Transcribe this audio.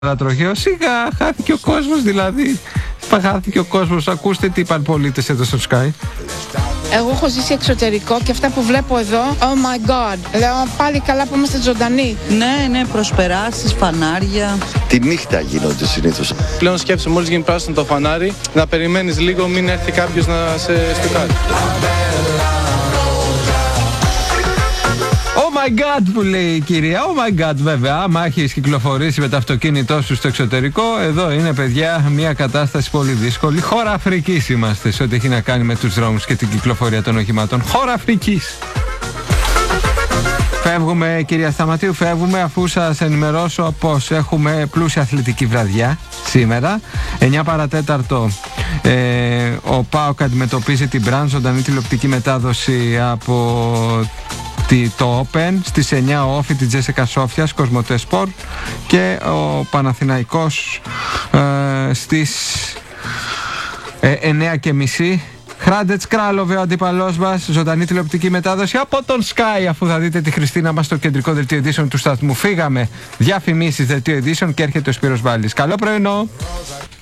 Τροχαίο, σιγά, χάθηκε ο κόσμος δηλαδή. Χάθηκε ο κόσμος. Ακούστε τι είπαν πολίτες εδώ στο Sky. Εγώ έχω ζήσει εξωτερικό και αυτά που βλέπω εδώ, oh my god, λέω πάλι καλά που είμαστε ζωντανοί. Ναι, προσπεράσεις, φανάρια. Τη νύχτα γίνονται συνήθως. Πλέον σκέψε μόλις γίνει πράσινο το φανάρι, να περιμένεις λίγο, μην έρθει κάποιος να σε στουκάρει. Oh my god που λέει η κυρία. Oh my god, βέβαια. Άμα έχεις κυκλοφορήσει με το αυτοκίνητό σου στο εξωτερικό, εδώ είναι, παιδιά, μια κατάσταση πολύ δύσκολη. Χώρα Αφρικής είμαστε σε ό,τι έχει να κάνει με τους δρόμους και την κυκλοφορία των οχημάτων. Χώρα Αφρικής. Φεύγουμε, κυρία Σταματίου, φεύγουμε αφού σας ενημερώσω πως έχουμε πλούσια αθλητική βραδιά σήμερα. 9 παρατέταρτο ο ΠΑΟΚ αντιμετωπίζει την Μπραν, ζωντανή τηλεοπτική μετάδοση από το Open. Στις 9 ο Όφη τη Τζέσικα Σόφιας, Κοσμοτέ Σπορ, και ο Παναθηναϊκός στις 9:30. Χράντετς Κράλοβε ο αντίπαλός μας, ζωντανή τηλεοπτική μετάδοση από τον Sky, αφού θα δείτε τη Χριστίνα μας στο κεντρικό δελτίο ειδήσεων του σταθμού. Φύγαμε, διαφημίσεις, δελτίο ειδήσεων και έρχεται ο Σπύρος Βάλης. Καλό πρωινό!